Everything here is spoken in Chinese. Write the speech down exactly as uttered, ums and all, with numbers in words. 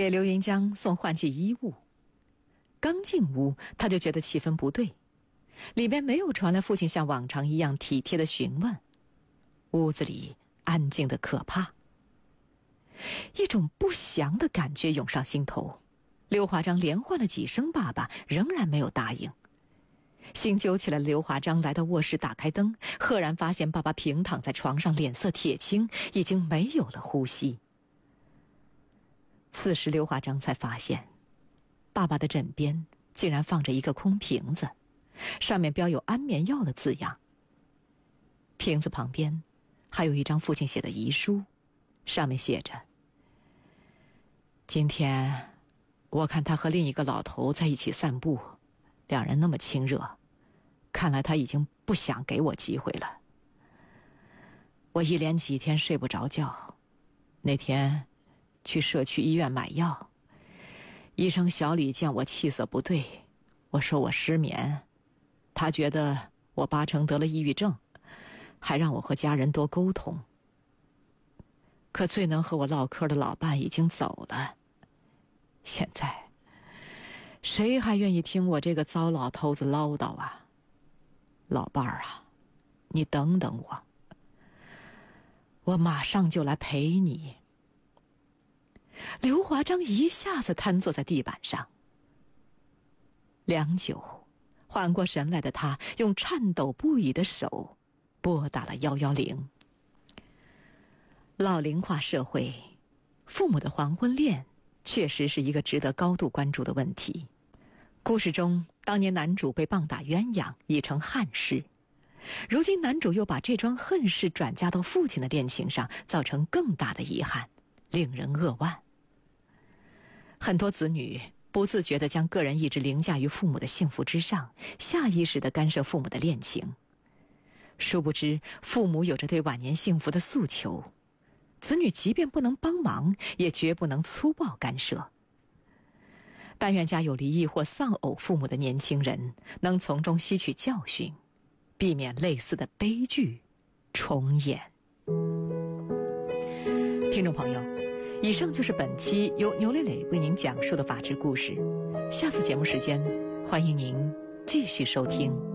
给刘云江送换季衣物。刚进屋，他就觉得气氛不对，里边没有传来父亲像往常一样体贴的询问，屋子里安静的可怕。一种不祥的感觉涌上心头，刘华章连唤了几声爸爸，仍然没有答应。心揪起来，刘华章来到卧室，打开灯，赫然发现爸爸平躺在床上，脸色铁青，已经没有了呼吸。此时刘华章才发现，爸爸的枕边竟然放着一个空瓶子，上面标有安眠药的字样。瓶子旁边还有一张父亲写的遗书，上面写着：今天我看他和另一个老头在一起散步，两人那么亲热，看来他已经不想给我机会了。我一连几天睡不着觉，那天去社区医院买药，医生小李见我气色不对，我说我失眠，他觉得我八成得了抑郁症，还让我和家人多沟通。可最能和我唠嗑的老伴已经走了，现在谁还愿意听我这个糟老头子唠叨啊？老伴儿啊，你等等我，我马上就来陪你。刘华章一下子瘫坐在地板上，良久，缓过神来的他用颤抖不已的手拨打了一一零。老龄化社会，父母的黄昏恋确实是一个值得高度关注的问题。故事中，当年男主被棒打鸳鸯，已成憾事，如今男主又把这桩恨事转嫁到父亲的恋情上，造成更大的遗憾，令人扼腕。很多子女不自觉地将个人意志凌驾于父母的幸福之上，下意识地干涉父母的恋情。殊不知，父母有着对晚年幸福的诉求，子女即便不能帮忙，也绝不能粗暴干涉。但愿家有离异或丧偶父母的年轻人能从中吸取教训，避免类似的悲剧重演。听众朋友，以上就是本期由牛磊磊为您讲述的法治故事。下次节目时间，欢迎您继续收听。